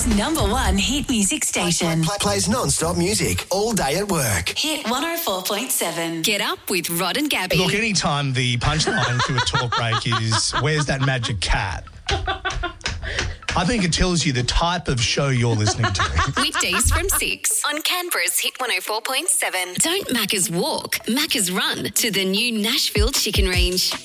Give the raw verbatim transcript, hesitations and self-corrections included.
Canberra's number one hit music station. Play, plays non-stop music all day at work. Hit one oh four point seven. Get up with Rod and Gabby. Look, anytime the punchline to a talk break is, where's that magic cat? I think it tells you the type of show you're listening to. Weekdays from six on Canberra's Hit one oh four point seven. Don't Macca's walk, Macca's run to the new Nashville Chicken Range.